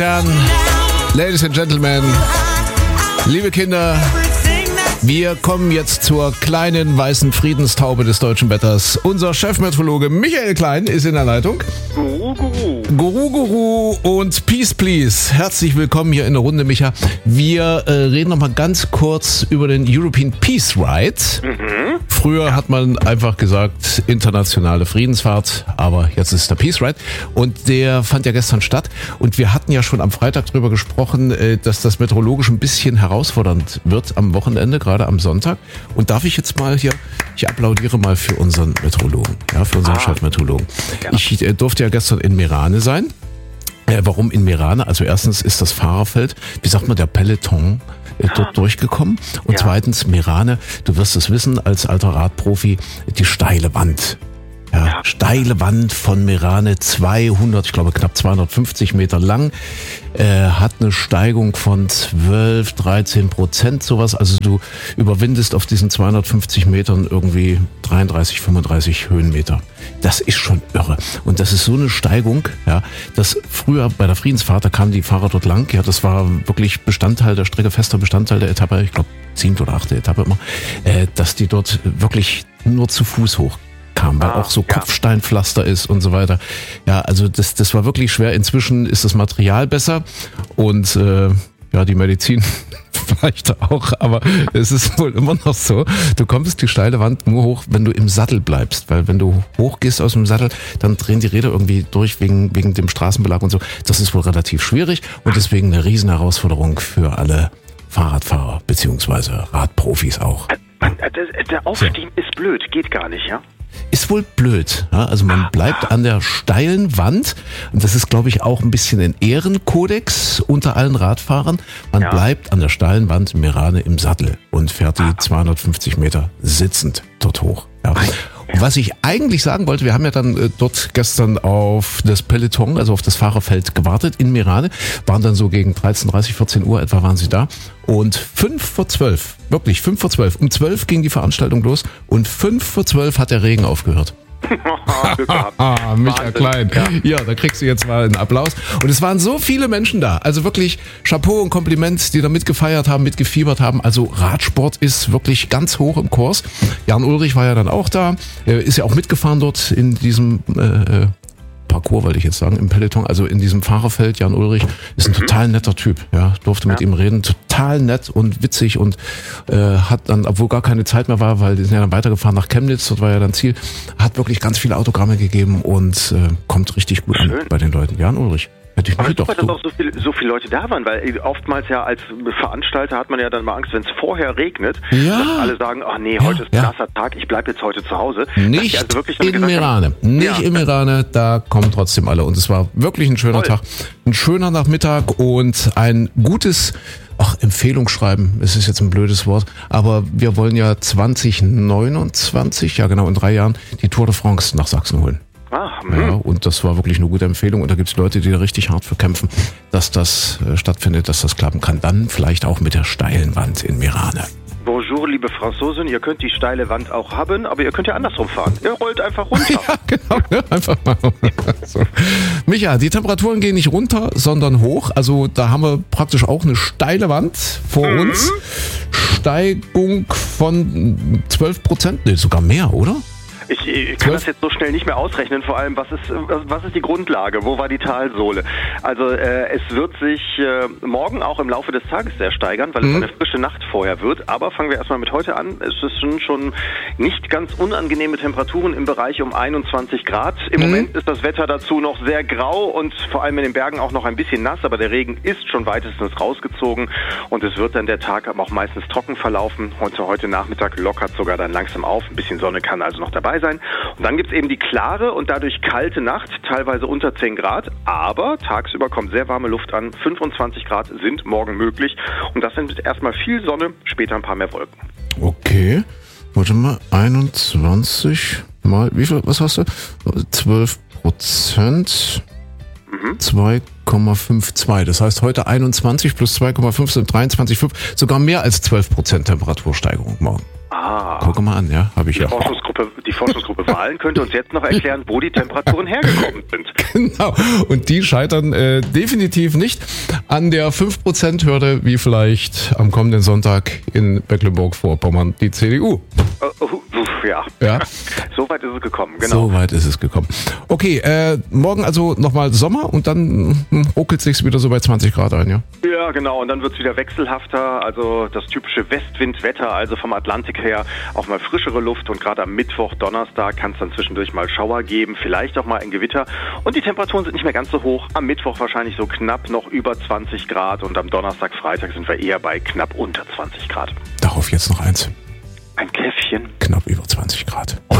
Herren, Ladies and Gentlemen, liebe Kinder, wir kommen jetzt zur kleinen weißen Friedenstaube des deutschen Wetters. Unser Chefmeteorologe Michael Klein ist in der Leitung. Guru und Peace Please. Herzlich willkommen hier in der Runde, Micha. Wir reden noch mal ganz kurz über den European Peace Ride. Früher hat man einfach gesagt, internationale Friedensfahrt, aber jetzt ist der Peace Ride. Und der fand ja gestern statt. Und wir hatten ja schon am Freitag darüber gesprochen, dass das meteorologisch ein bisschen herausfordernd wird am Wochenende, gerade am Sonntag. Und darf ich jetzt mal hier, ich applaudiere mal für unseren Meteorologen, ja, für unseren Chefmeteorologen. Ja. Ich durfte ja gestern in Merane sein. Warum in Merane? Also erstens ist das Fahrerfeld, wie sagt man, der Peloton dort durchgekommen. Und zweitens, Merane, du wirst es wissen, als alter Radprofi, die steile Wand. Ja, steile Wand von Merane, 200, ich glaube knapp 250 Meter lang, hat eine Steigung von 12-13%, sowas. Also du überwindest auf diesen 250 Metern irgendwie 33, 35 Höhenmeter. Das ist schon irre. Und das ist so eine Steigung, ja, dass früher bei der Friedensfahrt, da kamen die Fahrer dort lang, ja, das war wirklich Bestandteil der Strecke, fester Bestandteil der Etappe, ich glaube 7. oder 8. Etappe immer, dass die dort wirklich nur zu Fuß hoch kam, weil auch so Kopfsteinpflaster ist und so weiter. Ja, also das war wirklich schwer. Inzwischen ist das Material besser und die Medizin vielleicht auch, aber es ist wohl immer noch so, du kommst die steile Wand nur hoch, wenn du im Sattel bleibst, weil wenn du hochgehst aus dem Sattel, dann drehen die Räder irgendwie durch wegen dem Straßenbelag und so. Das ist wohl relativ schwierig und deswegen eine riesen Herausforderung für alle Fahrradfahrer beziehungsweise Radprofis auch. Der Aufstieg ist blöd, geht gar nicht, ja? Ist wohl blöd. Ja? Also man bleibt an der steilen Wand und das ist, glaube ich, auch ein bisschen ein Ehrenkodex unter allen Radfahrern. Man bleibt an der steilen Wand Merane im Sattel und fährt die 250 Meter sitzend dort hoch. Ja. Und was ich eigentlich sagen wollte, wir haben ja dann dort gestern auf das Peloton, also auf das Fahrerfeld gewartet in Merane, waren dann so gegen 13:30, 14 Uhr etwa waren sie da und 5:12, wirklich 5:12, um 12 ging die Veranstaltung los und 5:12 hat der Regen aufgehört. Michael Klein. Ja, da kriegst du jetzt mal einen Applaus. Und es waren so viele Menschen da. Also wirklich Chapeau und Kompliment, die da mitgefeiert haben, mitgefiebert haben. Also Radsport ist wirklich ganz hoch im Kurs. Jan Ulrich war ja dann auch da. Ist ja auch mitgefahren dort in diesem Parcours, wollte ich jetzt sagen, im Peloton, also in diesem Fahrerfeld. Jan Ulrich ist ein total netter Typ, ja, durfte mit ihm reden, total nett und witzig und hat dann, obwohl gar keine Zeit mehr war, weil die sind ja dann weitergefahren nach Chemnitz, dort war ja dann Ziel, hat wirklich ganz viele Autogramme gegeben und kommt richtig gut an bei den Leuten. Jan Ulrich. Aber super, dass auch so viele Leute da waren, weil oftmals ja als Veranstalter hat man ja dann mal Angst, wenn es vorher regnet, dass alle sagen, ach nee, heute ist ein nasser Tag, ich bleibe jetzt heute zu Hause. Nicht also wirklich in Merane, in Merane, da kommen trotzdem alle und es war wirklich ein schöner Tag, ein schöner Nachmittag und ein gutes Empfehlungsschreiben, es ist jetzt ein blödes Wort, aber wir wollen ja 2029, ja genau, in 3 Jahren die Tour de France nach Sachsen holen. Ja, und das war wirklich eine gute Empfehlung und da gibt es Leute, die da richtig hart für kämpfen, dass das stattfindet, dass das klappen kann. Dann vielleicht auch mit der steilen Wand in Merane. Bonjour, liebe Franzosen, ihr könnt die steile Wand auch haben, aber ihr könnt ja andersrum fahren. Ihr rollt einfach runter. Ja, genau, einfach mal so. Micha, die Temperaturen gehen nicht runter, sondern hoch. Also da haben wir praktisch auch eine steile Wand vor uns. Steigung von 12%, nee, sogar mehr, oder? Ich kann das jetzt so schnell nicht mehr ausrechnen, vor allem, was ist die Grundlage, wo war die Talsohle? Also es wird sich morgen auch im Laufe des Tages sehr steigern, weil es eine frische Nacht vorher wird, aber fangen wir erstmal mit heute an. Es sind schon nicht ganz unangenehme Temperaturen im Bereich um 21 Grad. Im Moment ist das Wetter dazu noch sehr grau und vor allem in den Bergen auch noch ein bisschen nass, aber der Regen ist schon weitestens rausgezogen und es wird dann der Tag aber auch meistens trocken verlaufen. Heute Nachmittag lockert sogar dann langsam auf, ein bisschen Sonne kann also noch dabei sein. Und dann gibt es eben die klare und dadurch kalte Nacht, teilweise unter 10 Grad, aber tagsüber kommt sehr warme Luft an, 25 Grad sind morgen möglich und das sind erstmal viel Sonne, später ein paar mehr Wolken. Okay, warte mal, 21 mal, wie viel, was hast du? 12%, 2,52, das heißt heute 21 plus 2,5 sind 23,5, sogar mehr als 12% Temperatursteigerung morgen. Guck mal an, ja, habe ich ja. Die Forschungsgruppe Wahlen könnte uns jetzt noch erklären, wo die Temperaturen hergekommen sind. Genau, und die scheitern definitiv nicht an der 5%-Hürde, wie vielleicht am kommenden Sonntag in Mecklenburg-Vorpommern die CDU. Ja. So weit ist es gekommen, genau. So weit ist es gekommen. Okay, morgen also nochmal Sommer und dann ruckelt sich's wieder so bei 20 Grad ein, ja? Ja, genau, und dann wird's wieder wechselhafter, also das typische Westwindwetter, also vom Atlantik her auch mal frischere Luft und gerade am Mittwoch, Donnerstag kann es dann zwischendurch mal Schauer geben, vielleicht auch mal ein Gewitter und die Temperaturen sind nicht mehr ganz so hoch, am Mittwoch wahrscheinlich so knapp noch über 20 Grad und am Donnerstag, Freitag sind wir eher bei knapp unter 20 Grad. Darauf jetzt noch eins. Ein Käffchen. Knapp über 20 Grad.